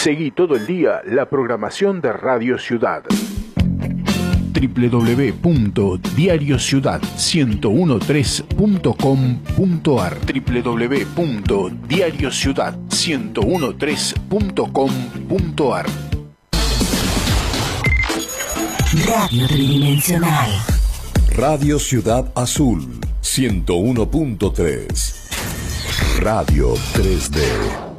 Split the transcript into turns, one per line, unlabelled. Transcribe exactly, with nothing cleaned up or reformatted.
Seguí todo el día la programación de Radio Ciudad. doble u doble u doble u punto diario ciudad ciento trece punto com punto a r doble u doble u doble u punto diario ciudad ciento trece punto com punto a r
Radio Tridimensional.
Radio Ciudad Azul ciento uno punto tres. Radio tres D.